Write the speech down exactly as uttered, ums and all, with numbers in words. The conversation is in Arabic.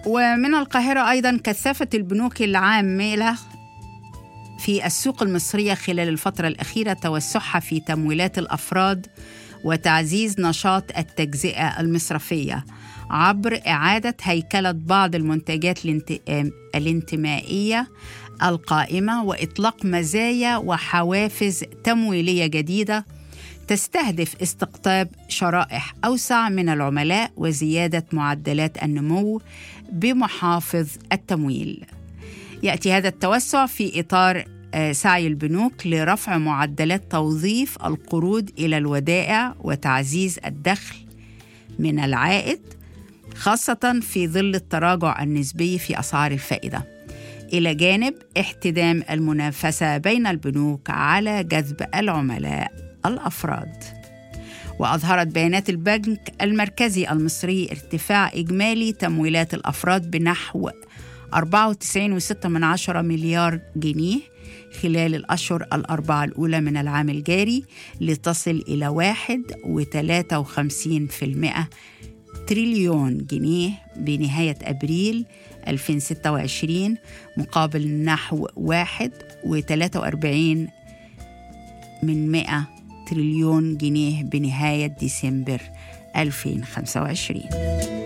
ومن القاهرة أيضاً كثفت البنوك العاملة في السوق المصرية خلال الفترة الأخيرة توسعها في تمويلات الأفراد وتعزيز نشاط التجزئة المصرفية عبر إعادة هيكلة بعض المنتجات الانتمائية القائمة وإطلاق مزايا وحوافز تمويلية جديدة تستهدف استقطاب شرائح أوسع من العملاء وزيادة معدلات النمو بمحافظ التمويل. يأتي هذا التوسع في إطار سعي البنوك لرفع معدلات توظيف القروض إلى الودائع وتعزيز الدخل من العائد، خاصة في ظل التراجع النسبي في أسعار الفائدة، إلى جانب احتدام المنافسة بين البنوك على جذب العملاء الأفراد. وأظهرت بيانات البنك المركزي المصري ارتفاع إجمالي تمويلات الأفراد بنحو أربعة وتسعين فاصلة ستة مليار جنيه خلال الأشهر الأربعة الأولى من العام الجاري، لتصل إلى واحد وثلاثة وخمسين بالمئة تريليون جنيه بنهاية أبريل ألفين وستة وعشرين، مقابل نحو واحد وثلاثة وأربعين من مئة تريليون جنيه بنهاية ديسمبر ألفين وخمسة وعشرين.